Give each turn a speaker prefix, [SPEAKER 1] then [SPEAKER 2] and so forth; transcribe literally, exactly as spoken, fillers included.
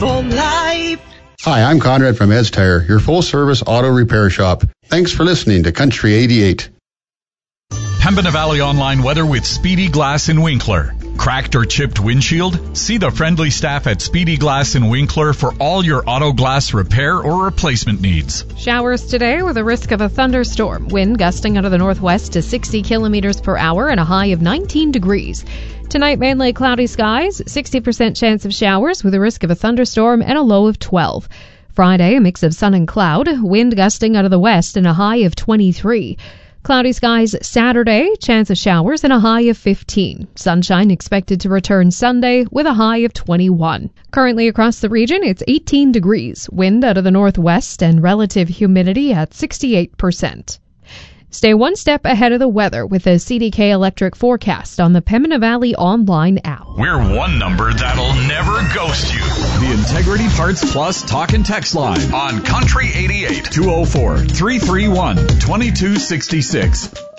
[SPEAKER 1] for life.
[SPEAKER 2] Hi, I'm Conrad from Ed's Tire, your full-service auto repair shop. Thanks for listening to Country eighty-eight.
[SPEAKER 3] Pembina Valley Online weather with Speedy Glass in Winkler. Cracked or chipped windshield? See the friendly staff at Speedy Glass in Winkler for all your auto glass repair or replacement needs.
[SPEAKER 4] Showers today with a risk of a thunderstorm. Wind gusting out of the northwest to sixty kilometers per hour and a high of nineteen degrees. Tonight, mainly cloudy skies, sixty percent chance of showers with a risk of a thunderstorm and a low of twelve. Friday, a mix of sun and cloud, wind gusting out of the west and a high of twenty-three. Cloudy skies Saturday, chance of showers and a high of fifteen. Sunshine expected to return Sunday with a high of twenty-one. Currently across the region, it's eighteen degrees, wind out of the northwest and relative humidity at sixty-eight percent. Stay one step ahead of the weather with the C D K Electric forecast on the Pembina Valley online app.
[SPEAKER 3] We're one number that'll never ghost you. The Integrity Parts Plus talk and text line on Country eighty-eight, two oh four, three three one, two two six six.